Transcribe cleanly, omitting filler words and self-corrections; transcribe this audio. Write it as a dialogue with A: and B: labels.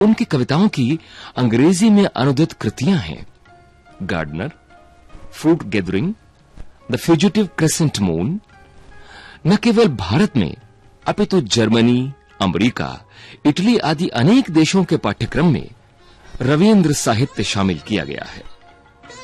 A: उनकी कविताओं की अंग्रेजी में अनुदित कृतियां हैं gardener, fruit gathering, the fugitive crescent moon. न केवल भारत में अपितु जर्मनी, अमेरिका, इटली आदि अनेक देशों के पाठ्यक्रम में रवींद्र साहित्य शामिल किया गया है।